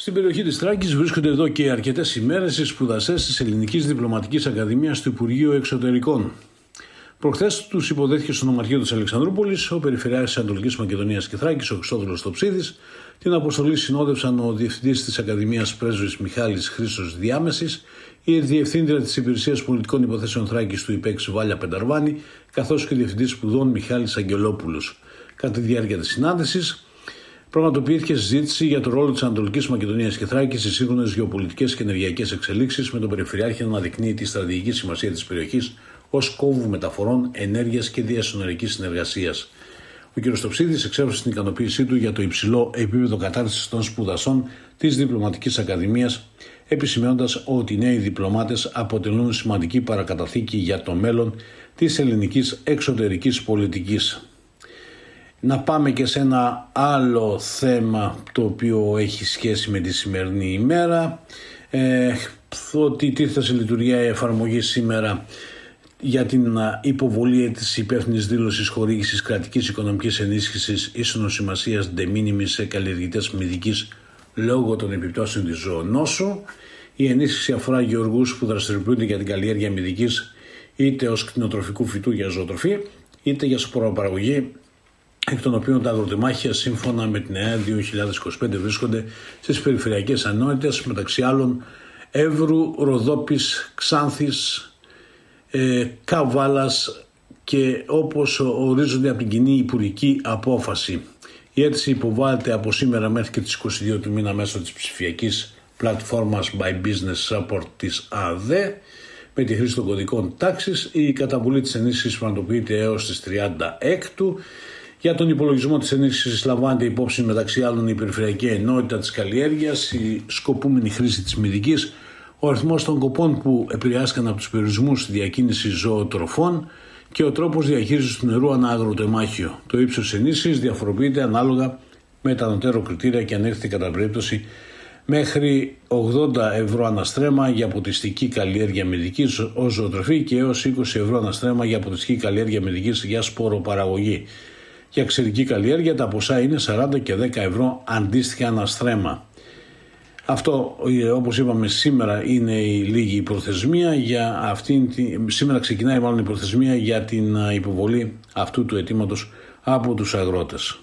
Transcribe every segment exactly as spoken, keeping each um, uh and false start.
Στην περιοχή της Θράκης βρίσκονται εδώ και αρκετές ημέρες οι σπουδαστές της Ελληνικής Διπλωματικής Ακαδημίας του Υπουργείου Εξωτερικών. Προχθές τους υποδέχθηκε στο νομαρχείο της Αλεξανδρούπολης ο Περιφερειάρχης της Ανατολικής Μακεδονίας και Θράκης, ο Χριστόδουλος Τοψίδης. Την αποστολή συνόδευσαν ο Διευθυντής της Ακαδημίας Πρέσβης Μιχάλης Χρήστος Διάμεσης, η Διευθύντρια της Υπηρεσίας Πολιτικών Υποθέσεων Θράκης του ΙΠΕΞ Βάλια Πενταρβάνη, καθώς και ο Διευθυντής Σπουδών Μιχάλης Αγγελόπουλος. Κατά τη διάρκεια της συνάντησης, πραγματοποιήθηκε συζήτηση για το ρόλο της Ανατολικής Μακεδονίας και Θράκης στις σύγχρονες γεωπολιτικές και ενεργειακές εξελίξεις, με τον Περιφερειάρχη να αναδεικνύει τη στρατηγική σημασία της περιοχής ως κόμβου μεταφορών, ενέργειας και διασυνοριακής συνεργασίας. Ο κ. Τοψίδης εξέφρασε την ικανοποίησή του για το υψηλό επίπεδο κατάρτισης των σπουδαστών της Διπλωματικής Ακαδημίας, επισημαίνοντας ότι οι νέοι διπλωμάτες αποτελούν σημαντική παρακαταθήκη για το μέλλον της ελληνικής εξωτερικής πολιτικής. Να πάμε και σε ένα άλλο θέμα το οποίο έχει σχέση με τη σημερινή ημέρα. Ε, ότι τίθεται σε λειτουργία η εφαρμογή σήμερα για την υποβολή της υπεύθυνης δήλωσης χορήγησης κρατικής οικονομικής ενίσχυσης ίσονος σημασίας de minimis σε καλλιεργητές μυδικής λόγω των επιπτώσεων της ζωονόσου. Η ενίσχυση αφορά γεωργούς που δραστηριοποιούνται για την καλλιέργεια μυδικής είτε ως κτηνοτροφικού φυτού για ζωοτροφή είτε για σποροπαραγωγή, εκ των οποίων τα αγροτεμάχια σύμφωνα με την ΕΑ δύο χιλιάδες είκοσι πέντε βρίσκονται στις περιφερειακές ενότητες, μεταξύ άλλων Εύρου, Ροδόπης, Ξάνθης, ε, Καβάλας, και όπως ορίζονται από την κοινή υπουργική απόφαση. Η αίτηση υποβάλλεται από σήμερα μέχρι και τις είκοσι δύο του μήνα μέσω της ψηφιακής πλατφόρμας by Business Support της ΑΔΕ με τη χρήση των κωδικών τάξης. Η καταβολή της ενίσχυσης πραγματοποιείται έως τις τριάντα έκτου. Για τον υπολογισμό της ενίσχυσης λαμβάνεται υπόψη μεταξύ άλλων η περιφερειακή ενότητα της καλλιέργειας, η σκοπούμενη χρήση της μυδικής, ο αριθμός των κοπών που επηρεάστηκαν από τους περιορισμούς στη διακίνηση ζωοτροφών και ο τρόπος διαχείρισης του νερού ανά αγροτεμάχιο. Το ύψος της ενίσχυσης διαφοροποιείται ανάλογα με τα ανωτέρω κριτήρια και ανέρχεται κατά περίπτωση μέχρι ογδόντα ευρώ αναστρέμμα για ποτιστική καλλιέργεια μυδικής ως ζωοτροφή και έως είκοσι ευρώ αναστρέμμα για ποτιστική καλλιέργεια μυδικής για σποροπαραγωγή. Για ξερική καλλιέργεια τα ποσά είναι σαράντα και δέκα ευρώ αντίστοιχα αναστρέμμα. Αυτό, όπως είπαμε, σήμερα είναι η λίγη προθεσμία για αυτήν, σήμερα ξεκινάει μάλλον η προθεσμία για την υποβολή αυτού του αιτήματος από τους αγρότες.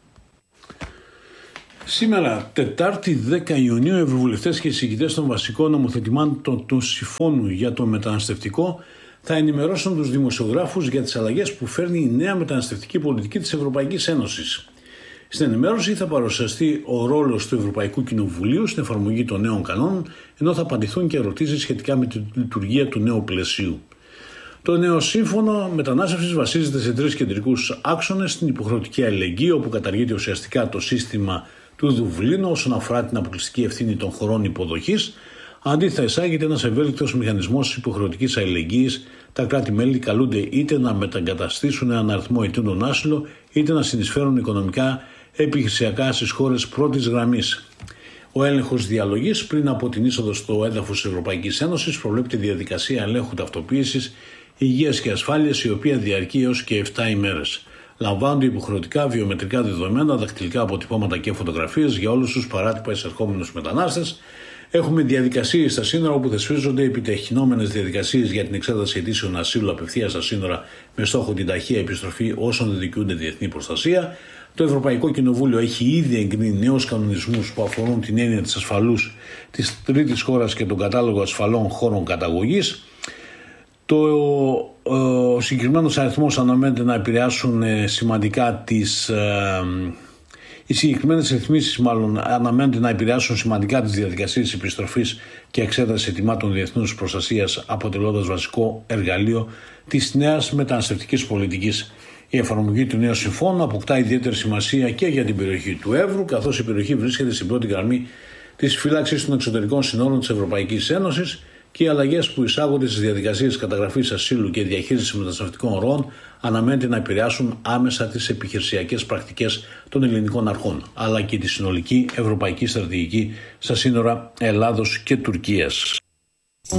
Σήμερα, Τετάρτη δέκα Ιουνίου, ευρωβουλευτές και εισηγητές των βασικών νομοθετημάτων του Συμφώνου για το μεταναστευτικό θα ενημερώσουν τους δημοσιογράφους για τις αλλαγές που φέρνει η νέα μεταναστευτική πολιτική της Ευρωπαϊκής Ένωσης. Στην ενημέρωση θα παρουσιαστεί ο ρόλος του Ευρωπαϊκού Κοινοβουλίου στην εφαρμογή των νέων κανόνων, ενώ θα απαντηθούν και ερωτήσεις σχετικά με τη λειτουργία του νέου πλαισίου. Το νέο σύμφωνο μετανάστευσης βασίζεται σε τρεις κεντρικούς άξονες: στην υποχρεωτική αλληλεγγύη, όπου καταργείται ουσιαστικά το σύστημα του Δουβλίνου όσον αφορά την αποκλειστική ευθύνη των χωρών υποδοχής. Αντίθετα, εισάγεται ένας ευέλικτος μηχανισμός υποχρεωτικής αλληλεγγύης. Τα κράτη-μέλη καλούνται είτε να μεταγκαταστήσουν έναν αριθμό αιτούντων άσυλο, είτε να συνεισφέρουν οικονομικά επιχειρησιακά στις χώρες πρώτης γραμμής. Ο έλεγχος διαλογής πριν από την είσοδο στο έδαφος της Ευρωπαϊκής Ένωσης προβλέπεται διαδικασία ελέγχου ταυτοποίησης, υγείας και ασφάλειας, η οποία διαρκεί έως και επτά ημέρες. Λαμβάνονται υποχρεωτικά βιομετρικά δεδομένα, δακτυλικά αποτυπώματα και φωτογραφίες για όλους τους παράτυπα εισερχόμενους μετανάστες. Έχουμε διαδικασίες στα σύνορα όπου θεσπίζονται επιτεχυνόμενες διαδικασίες για την εξέταση αιτήσεων ασύλου απευθείας στα σύνορα με στόχο την ταχεία επιστροφή όσων δεν δικαιούνται διεθνή προστασία. Το Ευρωπαϊκό Κοινοβούλιο έχει ήδη εγκρίνει νέους κανονισμούς που αφορούν την έννοια της ασφαλούς της τρίτης χώρας και τον κατάλογο ασφαλών χώρων καταγωγής. Το ο συγκεκριμένος αριθμός αναμένεται να επηρεάσουν σημαντικά τις... Οι συγκεκριμένες ρυθμίσεις μάλλον αναμένεται να επηρεάσουν σημαντικά τις διαδικασίες επιστροφής και εξέτασης αιτημάτων διεθνούς προστασίας, αποτελώντας βασικό εργαλείο της νέας μεταναστευτικής πολιτικής. Η εφαρμογή του νέου συμφώνου αποκτά ιδιαίτερη σημασία και για την περιοχή του Εύρου, καθώς η περιοχή βρίσκεται στην πρώτη γραμμή της φύλαξης των εξωτερικών συνόρων της Ευρωπαϊκής Ένωσης και οι αλλαγές που εισάγονται στις διαδικασίες καταγραφής ασύλου και διαχείρισης μεταναστευτικών ροών αναμένεται να επηρεάσουν άμεσα τις επιχειρησιακές πρακτικές των ελληνικών αρχών, αλλά και τη συνολική ευρωπαϊκή στρατηγική στα σύνορα Ελλάδος και Τουρκίας.